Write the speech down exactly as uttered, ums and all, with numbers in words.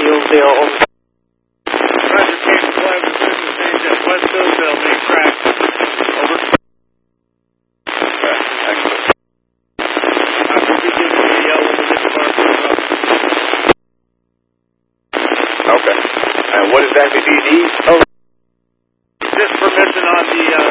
Hillsdale, over. Roger, Kansas eleven, business stage at West Hillsdale, main crack. Over. Okay, excellent. I will be giving you a yell when we get the bar cleared up. Okay. And what exactly do you need? Oh, just permission on the uh,